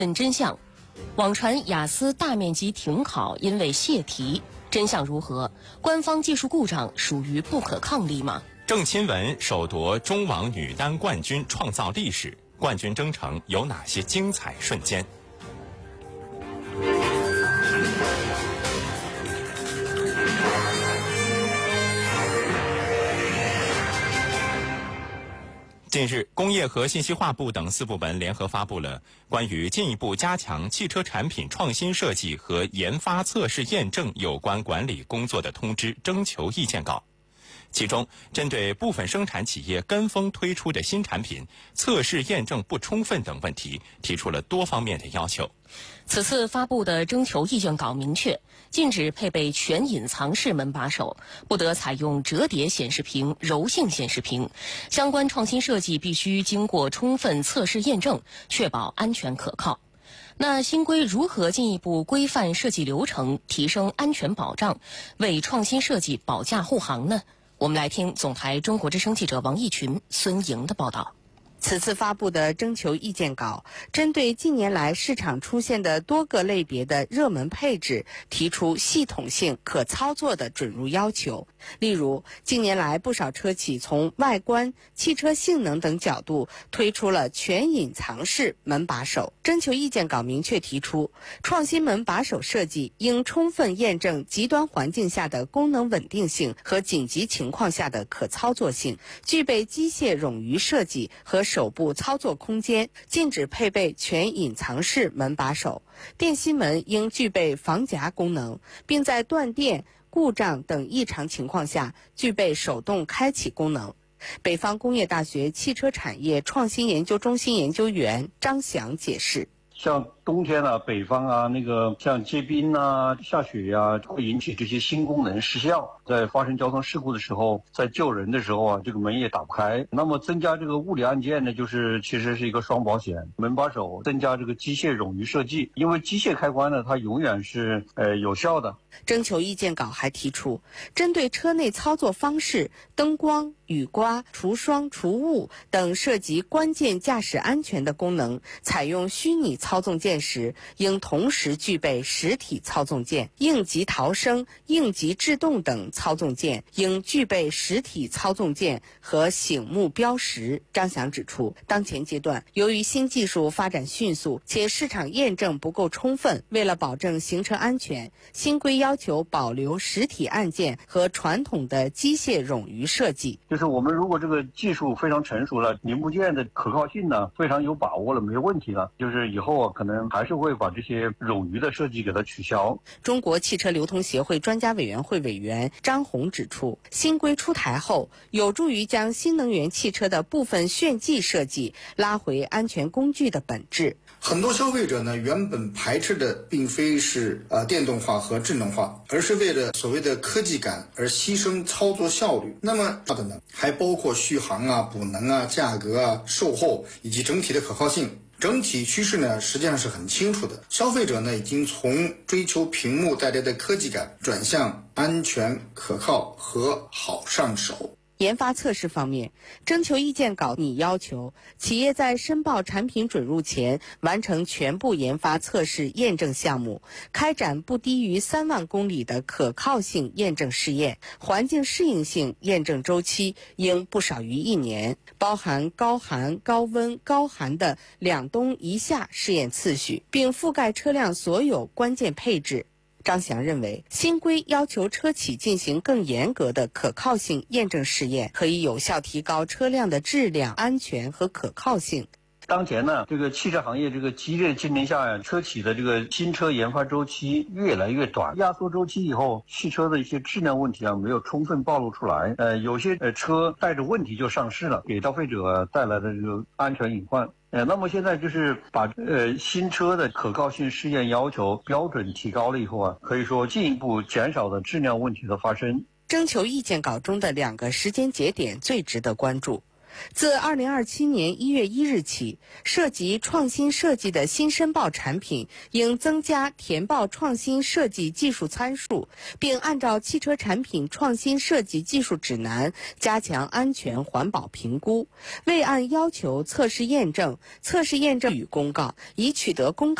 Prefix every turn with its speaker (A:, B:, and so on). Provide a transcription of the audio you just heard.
A: 问真相，网传雅思大面积停考因为泄题，真相如何？官方技术故障属于不可抗力吗？
B: 郑钦文首夺中网女单冠军，创造历史，冠军征程有哪些精彩瞬间？近日，工业和信息化部等4部门联合发布了关于进一步加强汽车产品创新设计和研发测试验证有关管理工作的通知征求意见稿。其中，针对部分生产企业跟风推出的新产品测试验证不充分等问题，提出了多方面的要求。
A: 此次发布的征求意见稿明确，禁止配备全隐藏式门把手，不得采用折叠显示屏、柔性显示屏。相关创新设计必须经过充分测试验证，确保安全可靠。那新规如何进一步规范设计流程，提升安全保障，为创新设计保驾护航呢？我们来听总台中国之声记者王毅群、孙莹的报道。
C: 此次发布的征求意见稿，针对近年来市场出现的多个类别的热门配置，提出系统性、可操作的准入要求。例如，近年来不少车企从外观、汽车性能等角度推出了全隐藏式门把手。征求意见稿明确提出，创新门把手设计应充分验证极端环境下的功能稳定性和紧急情况下的可操作性，具备机械冗余设计和手部操作空间，禁止配备全隐藏式门把手。电吸门应具备防夹功能，并在断电、故障等异常情况下具备手动开启功能。北方工业大学汽车产业创新研究中心研究员张翔解释，
D: 像冬天啊，北方啊，像结冰啊、下雪呀，会引起这些新功能失效。在发生交通事故的时候，在救人的时候啊，这个门也打不开。那么增加这个物理按键呢，其实是一个双保险。门把手增加这个机械冗余设计，因为机械开关呢，它永远是有效的。
C: 征求意见稿还提出，针对车内操作方式、灯光、雨刮、除霜、除雾等涉及关键驾驶安全的功能，采用虚拟操纵键时，应同时具备实体操纵键；应急逃生、应急制动等操纵键应具备实体操纵键和醒目标识。张翔指出，当前阶段，由于新技术发展迅速，且市场验证不够充分，为了保证行车安全，新规要求保留实体按键和传统的机械冗余设计。
D: 就是我们如果这个技术非常成熟了，零部件的可靠性呢非常有把握了，没有问题了，就是以后啊可能还是会把这些冗余的设计给它取消。
C: 中国汽车流通协会专家委员会委员张红指出，新规出台后，有助于将新能源汽车的部分炫技设计拉回安全工具的本质。
E: 很多消费者呢，原本排斥的并非是电动化和智能化，而是为了所谓的科技感而牺牲操作效率。那么它的呢，还包括续航啊、补能啊、价格啊、售后以及整体的可靠性。整体趋势呢，实际上是很清楚的。消费者呢，已经从追求屏幕带来的科技感，转向安全、可靠和好上手。
C: 研发测试方面，征求意见稿拟要求企业在申报产品准入前完成全部研发测试验证项目，开展不低于3万公里的可靠性验证试验，环境适应性验证周期应不少于1年，包含高寒、高温、高寒的2冬1夏试验次序，并覆盖车辆所有关键配置。张翔认为，新规要求车企进行更严格的可靠性验证试验，可以有效提高车辆的质量、安全和可靠性。
D: 当前呢，这个汽车行业这个激烈竞争下呀，车企的这个新车研发周期越来越短，压缩周期以后，汽车的一些质量问题啊没有充分暴露出来，有些车带着问题就上市了，给消费者带来的这个安全隐患。那么现在就是把新车的可靠性试验要求标准提高了以后啊，可以说进一步减少了质量问题的发生。
C: 征求意见稿中的2个时间节点最值得关注。 自2027年1月1日起，涉及创新设计的新申报产品应增加填报创新设计技术参数，并按照汽车产品创新设计技术指南加强安全环保评估。未按要求测试验证与公告，已取得公告